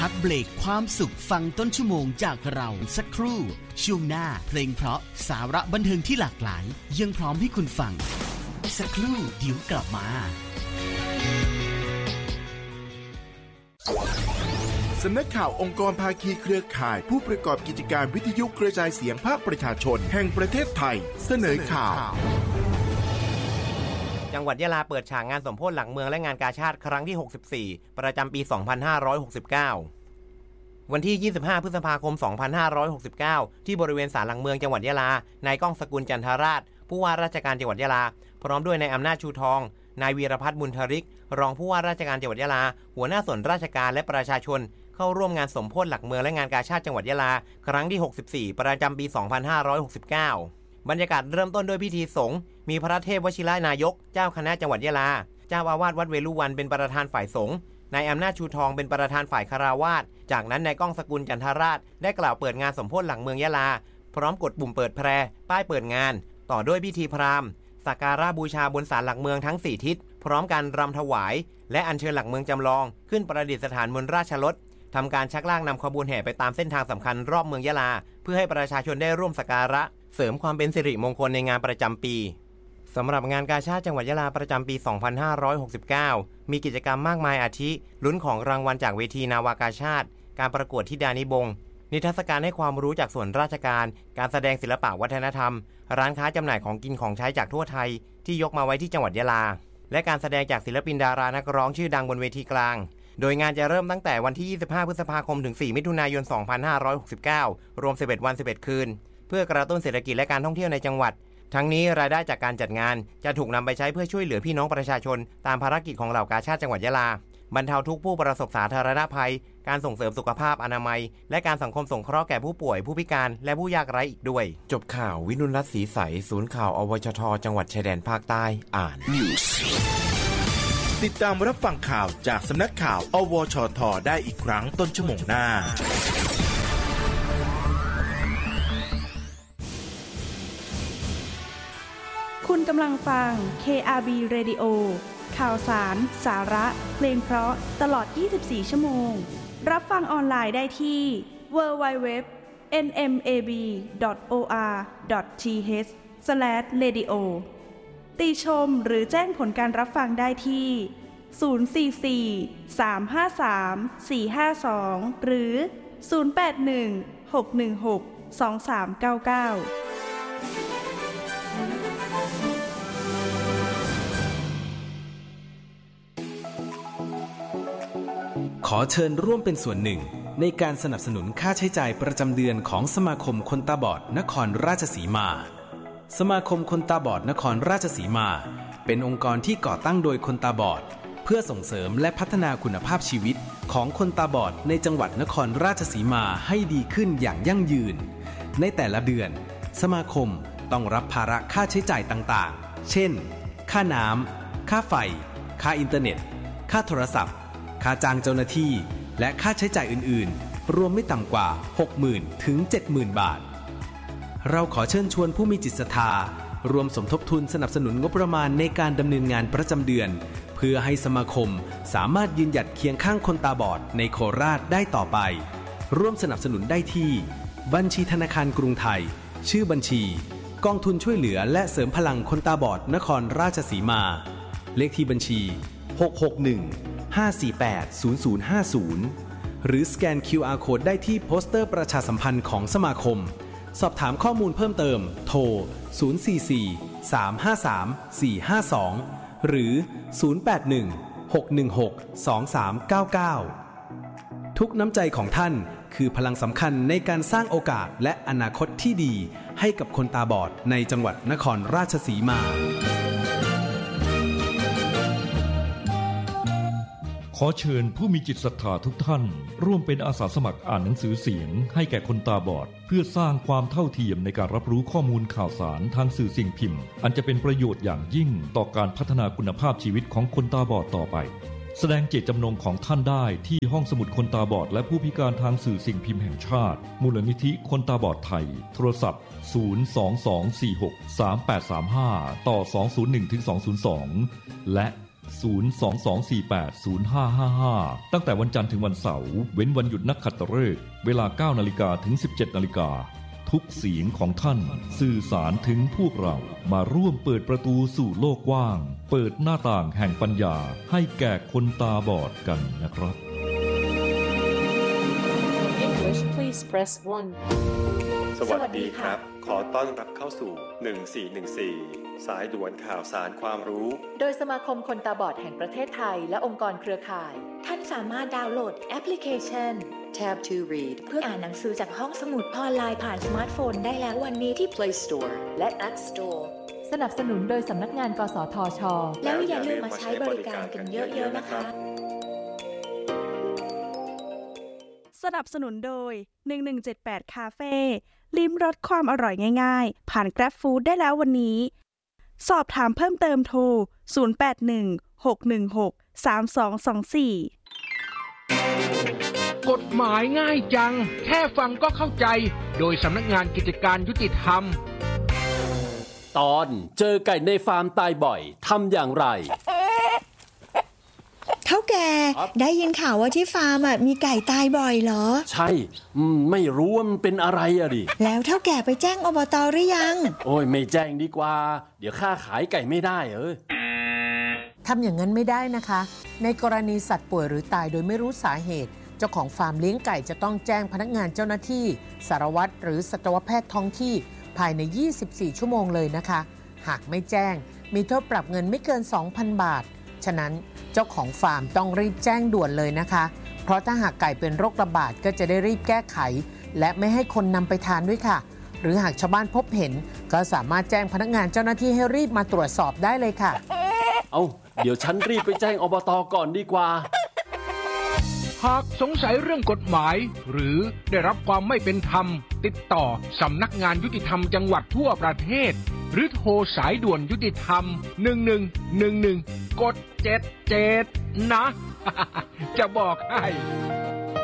พักเบรกความสุขฟังต้นชั่วโมงจากเราสักครู่ช่วงหน้าเพลงเพราะสาระบันเทิงที่หลากหลายยังพร้อมให้คุณฟังสักครู่เดี๋ยวกลับมาสำนักข่าวองค์กรภาคีเครือข่ายผู้ประกอบกิจการวิทยุกระจายเสียงภาคประชาชนแห่งประเทศไทยเสนอข่าวจังหวัดยะลาเปิดฉากงานสมโภชหลังเมืองและงานกาชาดครั้งที่64ประจำปี 2569 วันที่ 25 พฤษภาคม 2569 ที่บริเวณศาลหลังเมืองจังหวัดยะลานายก้องสกุลจันทราชผู้ว่าราชการจังหวัดยะลาพร้อมด้วยนายอำนาจชูทองนายวีรพัฒน์บุญทริกรองผู้ว่าราชการจังหวัดยะลาหัวหน้าส่วนราชการและประชาชนเข้าร่วมงานสมโภชหลักเมืองและงานกาชาดจังหวัดยะลาครั้งที่64ประจำปี 2569 บรรยากาศเริ่มต้นด้วยพิธีสงฆ์มีพระเทพวชิรนายกเจ้าคณะจังหวัดยะลาเจ้าอาวาสวัดเวลุวันเป็นประธานฝ่ายสงฆ์นายอำนาจชูทองเป็นประธานฝ่ายคฤหัสถ์จากนั้นนายก้องสกุลจันทราชได้กล่าวเปิดงานสมโภชหลังเมืองยะลาพร้อมกดปุ่มเปิดแพรป้ายเปิดงานต่อด้วยพิธีพราหมณ์สักการะบูชาบนศาลหลักเมืองทั้ง4ทิศพร้อมการรำถวายและอัญเชิญหลักเมืองจำลองขึ้นประดิษฐานบนราชรถทำการชักลากนำขบวนแห่ไปตามเส้นทางสำคัญรอบเมืองยะลาเพื่อให้ประชาชนได้ร่วมสักการะเสริมความเป็นสิริมงคลในงานประจำปีสำหรับงานกาชาดจังหวัดยะลาประจำปี 2569 มีกิจกรรมมากมายอาทิลุ้นของรางวัลจากเวทีนาวากาชาดการประกวดธิดานิบงศ์นิทรรศการให้ความรู้จากส่วนราชการการแสดงศิลปะวัฒนธรรมร้านค้าจำหน่ายของกินของใช้จากทั่วไทยที่ยกมาไว้ที่จังหวัดยะลาและการแสดงจากศิลปินดารานักร้องชื่อดังบนเวทีกลางโดยงานจะเริ่มตั้งแต่วันที่ 25 พฤษภาคมถึง 4 มิถุนายน 2569 รวม 11 วัน 11 คืนเพื่อกระตุ้นเศรษฐกิจและการท่องเที่ยวในจังหวัดทั้งนี้รายได้จากการจัดงานจะถูกนำไปใช้เพื่อช่วยเหลือพี่น้องประชาชนตามภารกิจของเหล่ากาชาดจังหวัดยะลาบรรเทาทุกข์ผู้ประสบสาธารณภัยการส่งเสริมสุขภาพอนามัยและการสังคมสงเคราะห์แก่ผู้ป่วยผู้พิการและผู้ยากไร้อีกด้วยจบข่าววินุรัตน์ศรีใสศูนย์ข่าวอวชทจังหวัดชายแดนภาคใต้อ่าน News ติดตามรับฟังข่าวจากสำนักข่าวอวชทได้อีกครั้งต้นชั่วโมงหน้าคุณกำลังฟัง KRB Radio ข่าวสารสาระเพลงเพราะตลอด 24 ชั่วโมงรับฟังออนไลน์ได้ที่ www.nmab.or.th/radio ติชมหรือแจ้งผลการรับฟังได้ที่044 353 452หรือ081 616 2399 ขอเชิญร่วมเป็นส่วนหนึ่งในการสนับสนุนค่าใช้จ่ายประจำเดือนของสมาคมคนตาบอดนครราชสีมาสมาคมคนตาบอดนครราชสีมาเป็นองค์กรที่ก่อตั้งโดยคนตาบอดเพื่อส่งเสริมและพัฒนาคุณภาพชีวิตของคนตาบอดในจังหวัดนครราชสีมาให้ดีขึ้นอย่างยั่งยืนในแต่ละเดือนสมาคมต้องรับภาระค่าใช้จ่ายต่างๆเช่นค่าน้ำค่าไฟค่าอินเทอร์เน็ตค่าโทรศัพท์ค่าจ้างเจ้าหน้าที่และค่าใช้จ่ายอื่นๆรวมไม่ต่ำกว่า 60,000 ถึง 70,000 บาทเราขอเชิญชวนผู้มีจิตศรัทธารวมสมทบทุนสนับสนุนงบประมาณในการดำเนินงานประจำเดือนเพื่อให้สมาคมสามารถยืนหยัดเคียงข้างคนตาบอดในโคราชได้ต่อไปร่วมสนับสนุนได้ที่บัญชีธนาคารกรุงไทยชื่อบัญชีกองทุนช่วยเหลือและเสริมพลังคนตาบอดนครราชสีมาเลขที่บัญชี661-548-0050หรือสแกน QR Code ได้ที่โปสเตอร์ประชาสัมพันธ์ของสมาคมสอบถามข้อมูลเพิ่มเติมโทร044-353-452หรือ081-616-2399ทุกน้ำใจของท่านคือพลังสำคัญในการสร้างโอกาสและอนาคตที่ดีให้กับคนตาบอดในจังหวัดนครราชสีมาขอเชิญผู้มีจิตศรัทธาทุกท่านร่วมเป็นอาสาสมัครอ่านหนังสือเสียงให้แก่คนตาบอดเพื่อสร้างความเท่าเทียมในการรับรู้ข้อมูลข่าวสารทางสื่อสิ่งพิมพ์อันจะเป็นประโยชน์อย่างยิ่งต่อการพัฒนาคุณภาพชีวิตของคนตาบอดต่อไปแสดงเจตจำนงของท่านได้ที่ห้องสมุดคนตาบอดและผู้พิการทางสื่อสิ่งพิมพ์แห่งชาติมูลนิธิคนตาบอดไทยโทรศัพท์022463835ต่อ201-202และ 022480555 ตั้งแต่วันจันทร์ถึงวันเสาร์เว้นวันหยุดนักขัตฤกษ์เวลา 9 นาฬิกาถึง 17 นาฬิกาทุกเสียงของท่านสื่อสารถึงพวกเรามาร่วมเปิดประตูสู่โลกกว้างเปิดหน้าต่างแห่งปัญญาให้แก่คนตาบอดกันนะครับ English please press 1 สวัสดีครับขอต้อนรับเข้าสู่1414สายด่วนข่าวสารความรู้โดยสมาคมคนตาบอดแห่งประเทศไทยและองค์กรเครือข่ายท่านสามารถดาวน์โหลดแอปพลิเคชัน Tab to Read เพื่ออ่านหนังสือจากห้องสมุดออนไลน์ผ่านสมาร์ทโฟนได้แล้ววันนี้ที่ Play Store และ App Store สนับสนุนโดยสำนักงานกสทช. แล้วอย่าลืมมาใช้บริการกันเยอะๆนะคะสนับสนุนโดย1178คาเฟ่ลิ้มรสความอร่อยง่ายๆผ่าน Grab Food ได้แล้ววันนี้สอบถามเพิ่มเติมโทร0816163224 กฎหมายง่ายจังแค่ฟังก็เข้าใจโดยสำนักงานกิจการยุติธรรมตอนเจอไก่ในฟาร์มตายบ่อยทำอย่างไรเท่าแก่ได้ยินข่าวว่าที่ฟาร์มมีไก่ตายบ่อยเหรอใช่ไม่รู้ว่ามันเป็นอะไรอะดิแล้วเท่าแก่ไปแจ้งอบต.หรือยังโอ้ยไม่แจ้งดีกว่าเดี๋ยวข้าขายไก่ไม่ได้ทำอย่างนั้นไม่ได้นะคะในกรณีสัตว์ป่วยหรือตายโดยไม่รู้สาเหตุเจ้าของฟาร์มเลี้ยงไก่จะต้องแจ้งพนักงานเจ้าหน้าที่สารวัตรหรือสัตวแพทย์ท้องที่ภายใน24ชั่วโมงเลยนะคะหากไม่แจ้งมีโทษปรับเงินไม่เกิน 2,000 บาทฉะนั้นเจ้าของฟาร์มต้องรีบแจ้งด่วนเลยนะคะเพราะถ้าหากไก่เป็นโรคระบาดก็จะได้รีบแก้ไขและไม่ให้คนนำไปทานด้วยค่ะหรือหากชาวบ้านพบเห็นก็สามารถแจ้งพนักงานเจ้าหน้าที่ให้รีบมาตรวจสอบได้เลยค่ะเดี๋ยวฉันรีบไปแจ้งอบต.ก่อนดีกว่าหากสงสัยเรื่องกฎหมายหรือได้รับความไม่เป็นธรรมติดต่อสำนักงานยุติธรรมจังหวัดทั่วประเทศหรือโทรสายด่วนยุติธรรม1111กด77นะ จะบอกให้